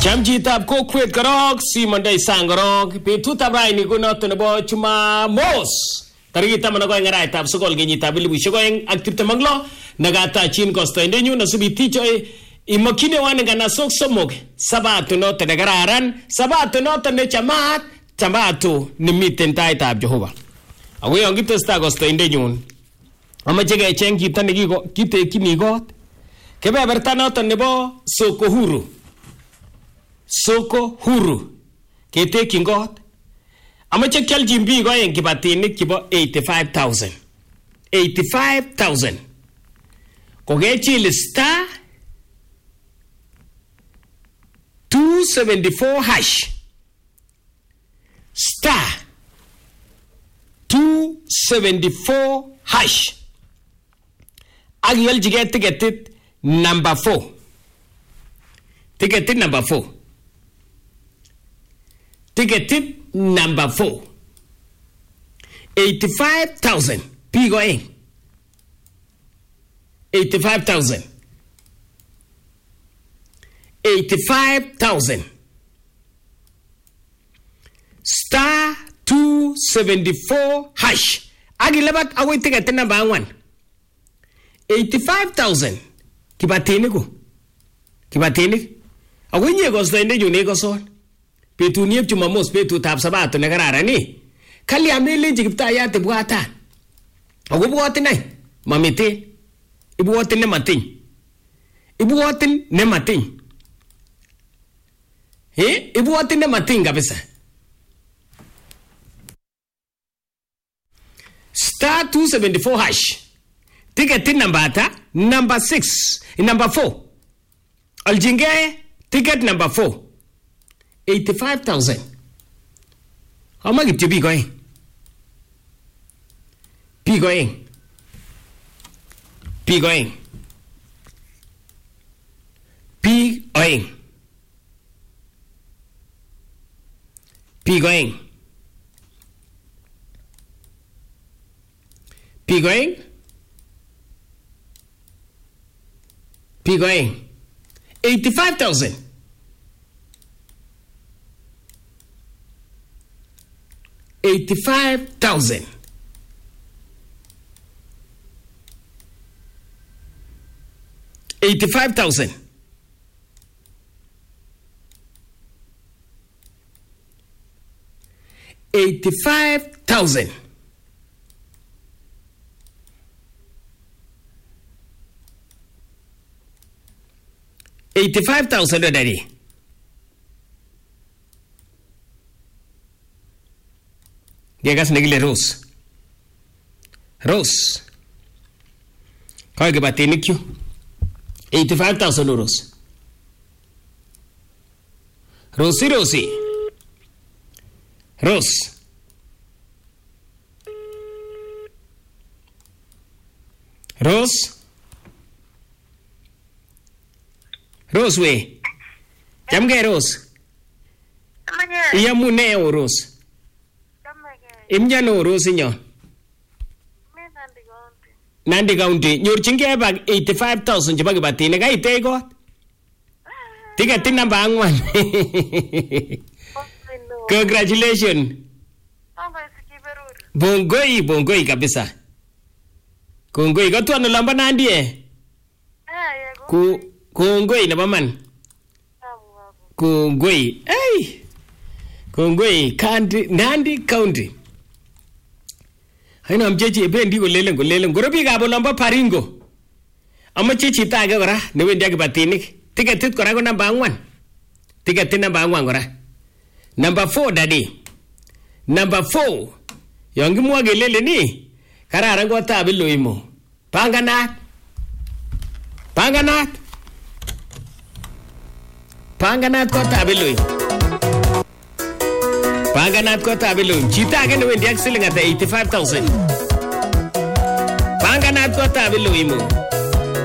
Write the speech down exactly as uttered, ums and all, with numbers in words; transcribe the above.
Chamjitab kokwet korok simondoi sang korok betutab raini ko noto nebo Jumamos tarikit taman ak oeng arawetab sokol kenyitab elipusiek oeng ak tiptem ak lo nakatachin kostoindenyu nasubiticho imokine wane kanasok somok sabato noto ne kararan sabato noto ne chamat sabato nimiten taitab Jehova. Ako yon kitestai kostoindenyu amache kecheng chito nekiko kitekini kot kebeberta noto nebo Soko Huru. Soko Huru ketekyin kot amache kyaljin biik oeng kibatinik chebo eighty-five thousand eighty-five thousand kokechil star two seventy-four hash star two seventy-four hash ak yaljige tiketit number four tiketit number four Ticket number four. eighty-five thousand. Pigo in. eighty-five thousand. eighty-five thousand. Star two seventy-four hash. Agilabat away ticket number one. eighty-five thousand. Kibatiniku. Kibatinik. Awinye gosto inde juneko son. Petuniep Jumamos betutab sabato ne kararan ni. Kali amelenji kiptayat ibwatan. Ako ibwatin ay mamiten. Ibwatin ne matiny. Ibwatin ne matiny. Eh, ibwatin ne matiny kabisa. Star two seventy-four hash. Ticket number ata number six, number four. Aljinge ticket number four. eighty-five thousand. How much it you be going? Be going. Be going. Be going. Be going. Be going. Be going. eighty-five thousand. eighty-five thousand. eighty-five thousand. eighty-five thousand. eighty-five thousand, daddy. Gegas negile Rose. Rose. Kau ke batinik you. eighty-five thousand euros. Rosie Rosie. Rose. Rose. Rose we. Jam ge Rose. Iya mune o Rose. Imjano Rose nyo. Nandi County. Nyorchinge bag eighty-five thousand cheba kibatine ka ite got. Ticket number one. Congratulations. Bongoi, bongoi kabisa. Kongoi ka tu ano lamba nandi eh. Ku kongoi na baman. Kongoi. Hey. Kongoi County, Nandi County. Haina mchechi bendi golelen golelen gorobi ga bolamba paringo. Ama chechi ta ga gora ne wendi ak batinik. Ticket kora ko number one. Ticket number one gora. Number four daddy. Number four. Yongi mwa gelele ni. Kararan go ta bilo imo. Panganat. Panganat. Panganat ko ta bilo imo. Panganat ko ta bilo imo. Chita ga ne wendi ak silinga ta eighty-five thousand. Panganat ko ta bilo imo.